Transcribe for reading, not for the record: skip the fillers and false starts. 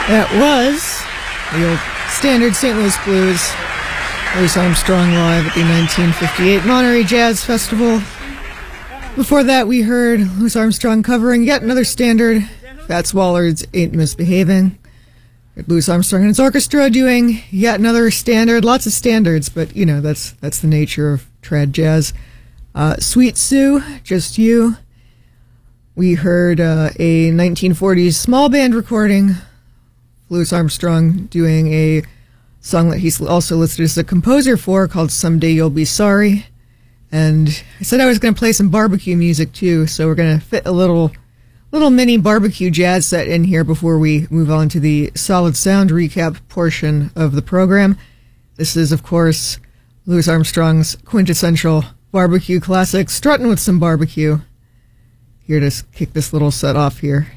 That was the old standard St. Louis Blues, Louis Armstrong live at the 1958 Monterey Jazz Festival. Before that, we heard Louis Armstrong covering yet another standard, Fats Wallard's Ain't Misbehaving. Louis Armstrong and his orchestra doing yet another standard. Lots of standards, but, you know, that's the nature of trad jazz. Sweet Sue, Just You. We heard a 1940s small band recording, Louis Armstrong doing a song that he's also listed as a composer for called Someday You'll Be Sorry. And I said I was going to play some barbecue music too, so we're going to fit a little mini barbecue jazz set in here before we move on to the Solid Sound recap portion of the program. This is, of course, Louis Armstrong's quintessential barbecue classic, Struttin' with Some Barbecue. Here to kick this little set off here.